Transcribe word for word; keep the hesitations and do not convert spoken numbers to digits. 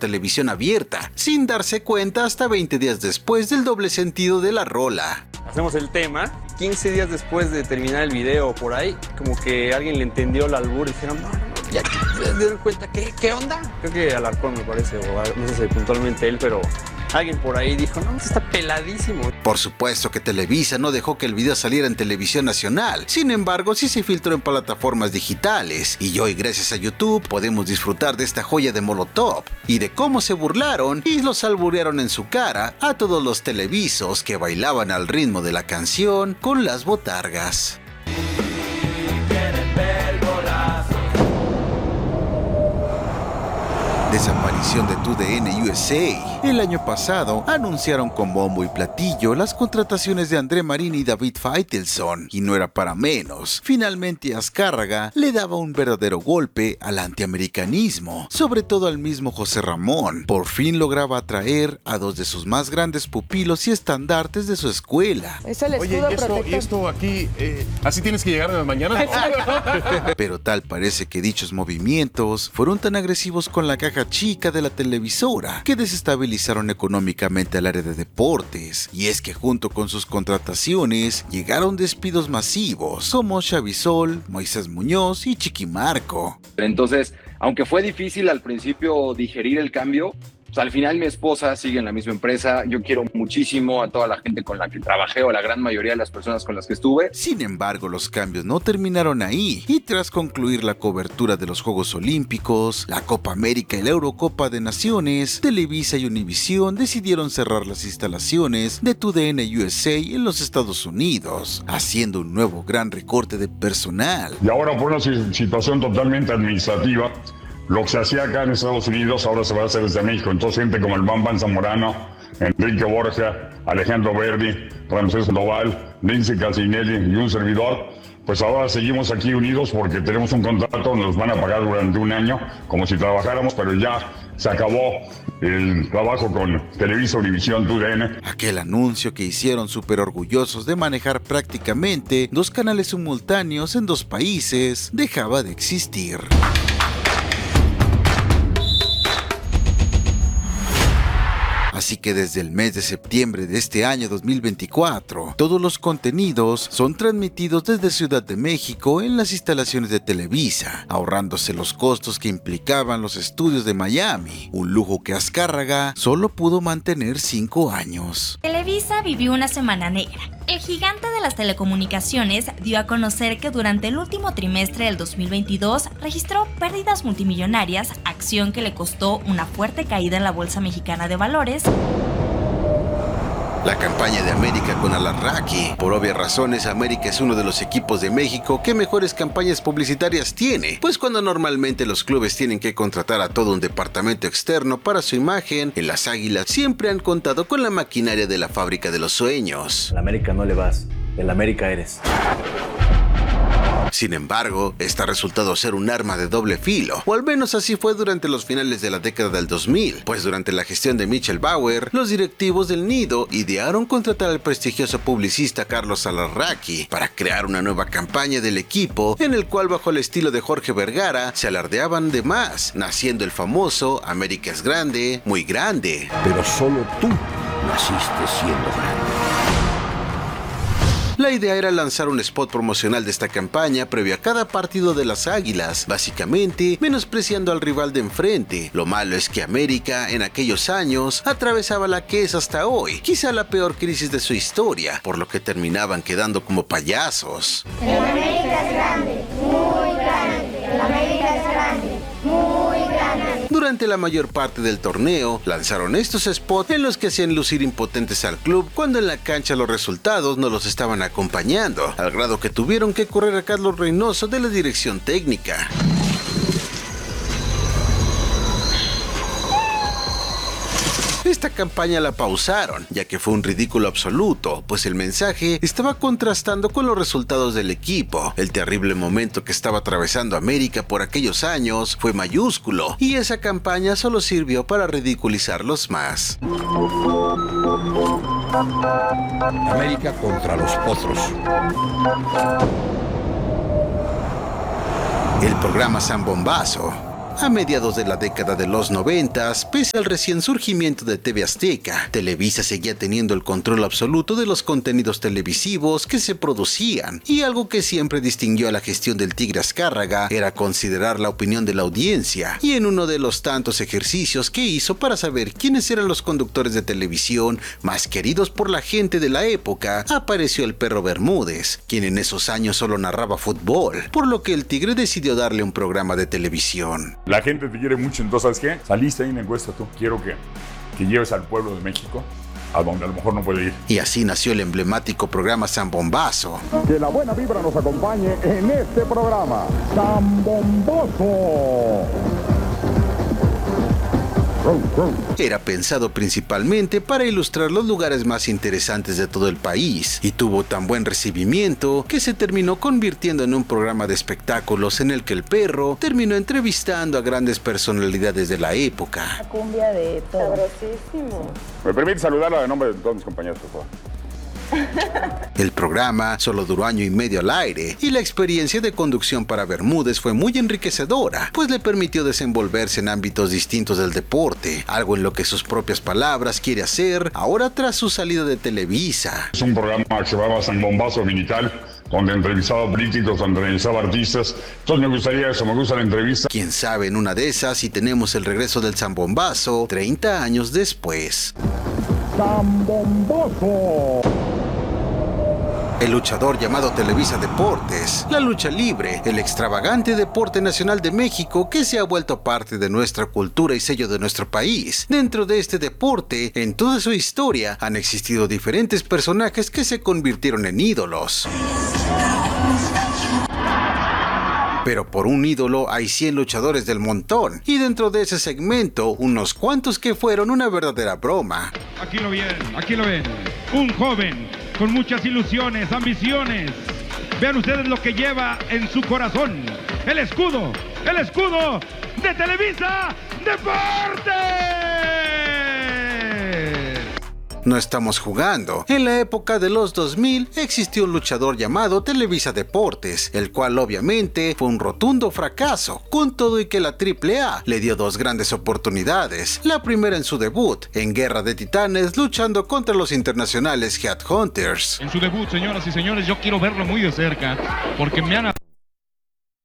televisión abierta, sin darse cuenta hasta veinte días después del doble sentido de la rola. Hacemos el tema, quince días después de terminar el video por ahí, como que alguien le entendió el albur y dijeron, no, no, no, ya se dieron cuenta, ¿qué, qué onda? Creo que Alarcón me parece, o no sé si puntualmente él, pero alguien por ahí dijo, no, está peladísimo. Por supuesto que Televisa no dejó que el video saliera en televisión nacional, sin embargo sí se filtró en plataformas digitales, y hoy gracias a YouTube podemos disfrutar de esta joya de Molotov, y de cómo se burlaron y los alburearon en su cara a todos los televisos que bailaban al ritmo de la canción con las botargas. Desaparición de T D N U S A. El año pasado anunciaron con bombo y platillo las contrataciones de André Marín y David Faitelson, y no era para menos. Finalmente Azcárraga le daba un verdadero golpe al antiamericanismo, sobre todo al mismo José Ramón. Por fin lograba atraer a dos de sus más grandes pupilos y estandartes de su escuela. Es el Oye, ¿y esto, y esto aquí, eh, así tienes que llegar a la mañana? Pero tal parece que dichos movimientos fueron tan agresivos con la caja chica de la televisora que desestabilizaron económicamente al área de deportes, y es que junto con sus contrataciones llegaron despidos masivos como Xavisol, Moisés Muñoz y Chiquimarco. Entonces, aunque fue difícil al principio digerir el cambio, pues al final mi esposa sigue en la misma empresa. Yo quiero muchísimo a toda la gente con la que trabajé, o a la gran mayoría de las personas con las que estuve. Sin embargo, los cambios no terminaron ahí, y tras concluir la cobertura de los Juegos Olímpicos, la Copa América y la Eurocopa de Naciones, Televisa y Univisión decidieron cerrar las instalaciones de T D N U S A en los Estados Unidos, haciendo un nuevo gran recorte de personal. Y ahora por una situación totalmente administrativa, lo que se hacía acá en Estados Unidos ahora se va a hacer desde México. Entonces gente como el Bam Bam Zamorano, Enrique Borja, Alejandro Verdi, Ramsés Sandoval, Lindsay Calcinelli y un servidor, pues ahora seguimos aquí unidos porque tenemos un contrato, nos van a pagar durante un año como si trabajáramos, pero ya se acabó el trabajo con Televisa, Univisión, T D N. Aquel anuncio que hicieron súper orgullosos de manejar prácticamente dos canales simultáneos en dos países dejaba de existir. Así que desde el mes de septiembre de este año dos mil veinticuatro, todos los contenidos son transmitidos desde Ciudad de México en las instalaciones de Televisa, ahorrándose los costos que implicaban los estudios de Miami, un lujo que Azcárraga solo pudo mantener cinco años. Televisa vivió una semana negra. El gigante de las telecomunicaciones dio a conocer que durante el último trimestre del dos mil veintidós registró pérdidas multimillonarias, acción que le costó una fuerte caída en la Bolsa Mexicana de Valores. La campaña de América con Alarraqui. Por obvias razones, América es uno de los equipos de México que mejores campañas publicitarias tiene, pues cuando normalmente los clubes tienen que contratar a todo un departamento externo para su imagen, en las Águilas siempre han contado con la maquinaria de la fábrica de los sueños. A la América no le vas, el América eres. Sin embargo, esta ha resultado ser un arma de doble filo, o al menos así fue durante los finales de la década del dos mil, pues durante la gestión de Michel Bauer, los directivos del Nido idearon contratar al prestigioso publicista Carlos Alarraqui para crear una nueva campaña del equipo, en el cual bajo el estilo de Jorge Vergara se alardeaban de más, naciendo el famoso América es grande, muy grande. Pero solo tú naciste siendo grande. La idea era lanzar un spot promocional de esta campaña previo a cada partido de las Águilas, básicamente menospreciando al rival de enfrente. Lo malo es que América en aquellos años atravesaba la que es hasta hoy, quizá la peor crisis de su historia, por lo que terminaban quedando como payasos. El América es grande, muy grande. El América es grande, muy grande. Durante la mayor parte del torneo, lanzaron estos spots en los que hacían lucir impotentes al club cuando en la cancha los resultados no los estaban acompañando, al grado que tuvieron que correr a Carlos Reynoso de la dirección técnica. Esta campaña la pausaron, ya que fue un ridículo absoluto, pues el mensaje estaba contrastando con los resultados del equipo. El terrible momento que estaba atravesando América por aquellos años fue mayúsculo, y esa campaña solo sirvió para ridiculizarlos más. América contra los Potros. El programa San Bombazo. A mediados de la década de los noventas, pese al recién surgimiento de T V Azteca, Televisa seguía teniendo el control absoluto de los contenidos televisivos que se producían, y algo que siempre distinguió a la gestión del Tigre Azcárraga era considerar la opinión de la audiencia, y en uno de los tantos ejercicios que hizo para saber quiénes eran los conductores de televisión más queridos por la gente de la época, apareció el Perro Bermúdez, quien en esos años solo narraba fútbol, por lo que el Tigre decidió darle un programa de televisión. La gente te quiere mucho, entonces ¿sabes qué? Saliste ahí en la encuesta tú. Quiero que, que lleves al pueblo de México a donde a lo mejor no puede ir. Y así nació el emblemático programa Zambombazo. Que la buena vibra nos acompañe en este programa, Zambombazo. Era pensado principalmente para ilustrar los lugares más interesantes de todo el país, y tuvo tan buen recibimiento que se terminó convirtiendo en un programa de espectáculos en el que el Perro terminó entrevistando a grandes personalidades de la época. La cumbia de todo. Sabrosísimo. ¿Me permite saludarla en nombre de todos mis compañeros, por favor? El programa solo duró año y medio al aire, y la experiencia de conducción para Bermúdez fue muy enriquecedora, pues le permitió desenvolverse en ámbitos distintos del deporte, algo en lo que sus propias palabras quiere hacer ahora tras su salida de Televisa. Es un programa que se llama Zambombazo Dominical, donde entrevistaba políticos, donde entrevistaba artistas. Entonces me gustaría eso, me gusta la entrevista. Quién sabe, en una de esas, si tenemos el regreso del Zambombazo treinta años después. Zambombazo. El luchador llamado Televisa Deportes, la lucha libre, el extravagante deporte nacional de México que se ha vuelto parte de nuestra cultura y sello de nuestro país. Dentro de este deporte, en toda su historia, han existido diferentes personajes que se convirtieron en ídolos. Pero por un ídolo hay cien luchadores del montón, y dentro de ese segmento, unos cuantos que fueron una verdadera broma. Aquí lo ven, aquí lo ven, un joven con muchas ilusiones, ambiciones. Vean ustedes lo que lleva en su corazón, el escudo, el escudo de Televisa Deportes. No estamos jugando. En la época de los dos mil existió un luchador llamado Televisa Deportes, el cual obviamente fue un rotundo fracaso, con todo y que la triple A le dio dos grandes oportunidades. La primera en su debut, en Guerra de Titanes, luchando contra los internacionales Headhunters. En su debut, señoras y señores, yo quiero verlo muy de cerca, porque me han